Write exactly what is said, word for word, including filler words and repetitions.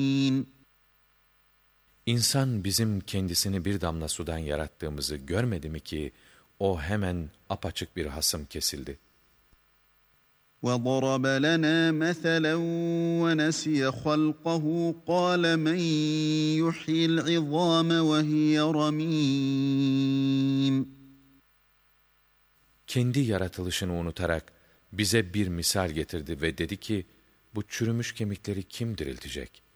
İnsan bizim kendisini bir damla sudan yarattığımızı görmedi mi ki o hemen apaçık bir hasım kesildi. وَضَرَبَ لَنَا مَثَلًا وَنَسِيَ خَلْقَهُ قَالَ مَنْ يُحْيِي الْعِظَامَ وَهِيَ رَمِيمٌ. Kendi yaratılışını unutarak bize bir misal getirdi ve dedi ki, bu çürümüş kemikleri kim diriltecek?